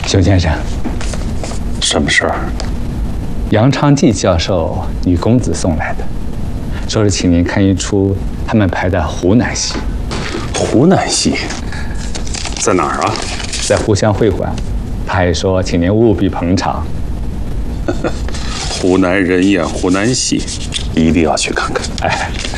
熊先生， 什么事儿？ 杨昌济教授女公子送来的，说是请您看一出他们排的湖南戏。 湖南戏在哪儿啊？ 在湖湘会馆。他还说，请您务必捧场。 湖南人演湖南戏，一定要去看看。 哎，